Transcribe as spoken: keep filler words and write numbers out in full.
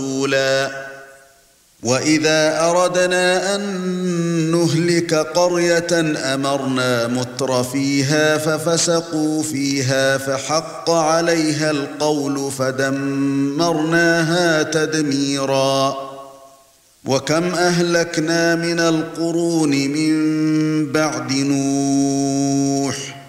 وَإِذَا أَرَدْنَا أَن نُّهْلِكَ قَرْيَةً أَمَرْنَا مُتْرَفِيهَا فَفَسَقُوا فِيهَا فَحَقَّ عَلَيْهَا الْقَوْلُ فَدَمَّرْنَاهَا تَدْمِيرًا. وَكَمْ أَهْلَكْنَا مِنَ الْقُرُونِ مِن بَعْدِ نُوحٍ